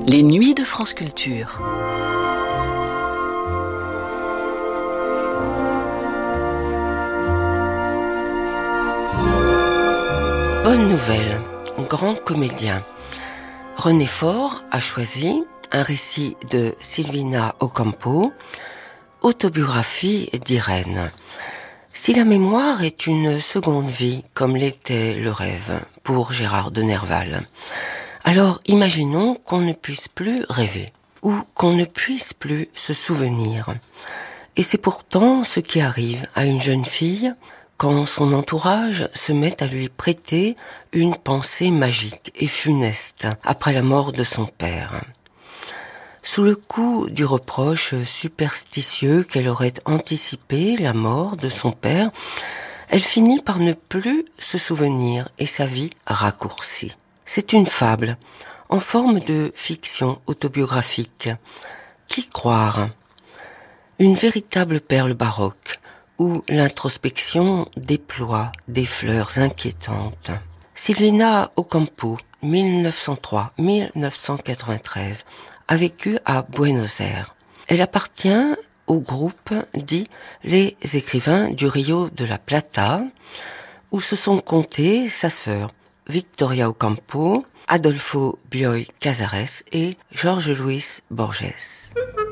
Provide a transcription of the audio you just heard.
Les nuits de France Culture. Bonne nouvelle, grand comédien. René Faure a choisi un récit de Silvina Ocampo, autobiographie d'Irène. Si la mémoire est une seconde vie, comme l'était le rêve pour Gérard de Nerval, alors imaginons qu'on ne puisse plus rêver, ou qu'on ne puisse plus se souvenir. Et c'est pourtant ce qui arrive à une jeune fille quand son entourage se met à lui prêter une pensée magique et funeste après la mort de son père. Sous le coup du reproche superstitieux qu'elle aurait anticipé la mort de son père, elle finit par ne plus se souvenir et sa vie raccourcie. C'est une fable, en forme de fiction autobiographique. Qui croire ? Une véritable perle baroque, où l'introspection déploie des fleurs inquiétantes. Silvina Ocampo, 1903-1993, a vécu à Buenos Aires. Elle appartient au groupe dit les écrivains du Rio de la Plata, où se sont comptés sa sœur Victoria Ocampo, Adolfo Bioy Casares et Jorge Luis Borges.